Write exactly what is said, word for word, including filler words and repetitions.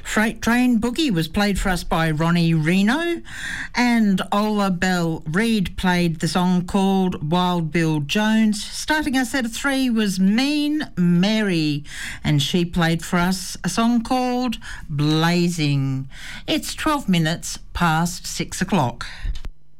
Freight Train Boogie was played for us by Ronnie Reno, and Ola Bell Reid played the song called Wild Bill Jones. Starting our set of three was Mean Mary, and she played for us a song called Blazing. It's twelve minutes past six o'clock.